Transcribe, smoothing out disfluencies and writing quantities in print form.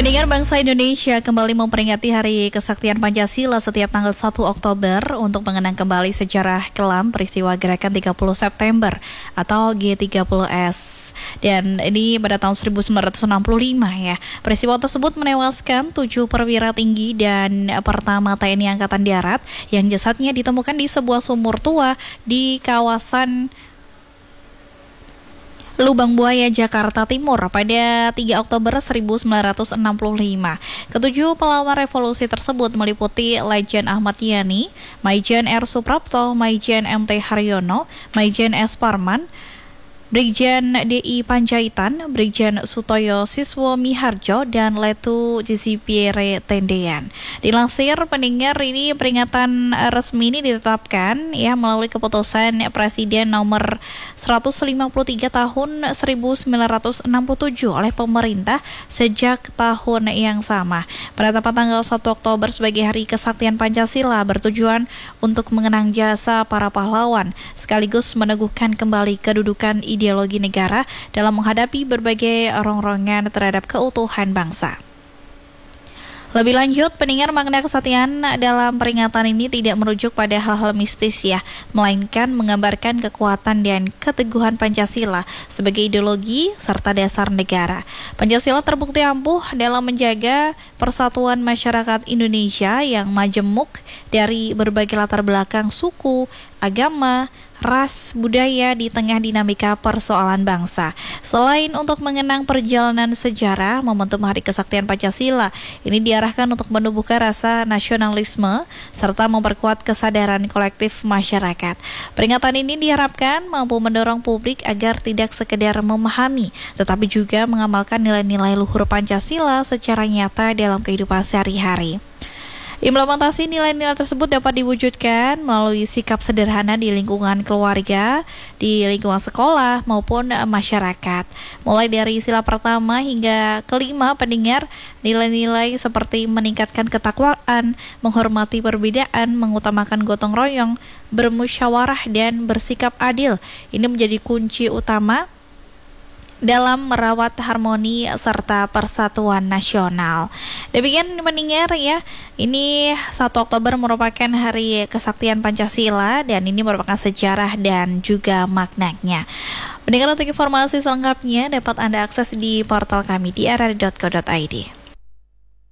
Pendengar bangsa Indonesia kembali memperingati Hari Kesaktian Pancasila setiap tanggal 1 Oktober untuk mengenang kembali sejarah kelam peristiwa Gerakan 30 September atau G30S. Dan ini pada tahun 1965 ya. Peristiwa tersebut menewaskan 7 perwira tinggi dan pertama TNI Angkatan Darat yang jasadnya ditemukan di sebuah sumur tua di kawasan Lubang Buaya, Jakarta Timur pada 3 Oktober 1965. Ketujuh pahlawan revolusi tersebut meliputi Lejen Ahmad Yani, Maijen R. Suprapto, Maijen MT Haryono, Maijen S. Parman, Brigjen DI Panjaitan, Brigjen Sutoyo Siswo Miharjo, dan Letu Jizipire Tendean. Dilansir pendengar, ini peringatan resmi ini ditetapkan ya melalui keputusan Presiden nomor 153 tahun 1967 oleh pemerintah sejak tahun yang sama. Penetapan tanggal 1 Oktober sebagai Hari Kesaktian Pancasila bertujuan untuk mengenang jasa para pahlawan sekaligus meneguhkan kembali kedudukan ideologi negara dalam menghadapi berbagai rongrongan terhadap keutuhan bangsa. Lebih lanjut, pendengar, makna kesaktian dalam peringatan ini tidak merujuk pada hal-hal mistis ya, melainkan menggambarkan kekuatan dan keteguhan Pancasila sebagai ideologi serta dasar negara. Pancasila terbukti ampuh dalam menjaga persatuan masyarakat Indonesia yang majemuk dari berbagai latar belakang suku, agama, ras, budaya di tengah dinamika persoalan bangsa. Selain untuk mengenang perjalanan sejarah momentum Hari Kesaktian Pancasila, ini diarahkan untuk menumbuhkan rasa nasionalisme serta memperkuat kesadaran kolektif masyarakat. Peringatan ini diharapkan mampu mendorong publik agar tidak sekedar memahami, tetapi juga mengamalkan nilai-nilai luhur Pancasila secara nyata dalam kehidupan sehari-hari. Implementasi nilai-nilai tersebut dapat diwujudkan melalui sikap sederhana di lingkungan keluarga, di lingkungan sekolah, maupun masyarakat. Mulai dari sila pertama hingga kelima, pendengar, nilai-nilai seperti meningkatkan ketakwaan, menghormati perbedaan, mengutamakan gotong royong, bermusyawarah, dan bersikap adil. Ini menjadi kunci utama dalam merawat harmoni serta persatuan nasional. Demikian pendengar ya, ini 1 Oktober merupakan Hari Kesaktian Pancasila dan ini merupakan sejarah dan juga maknanya. Pendengar, untuk informasi selengkapnya dapat Anda akses di portal kami di rri.co.id.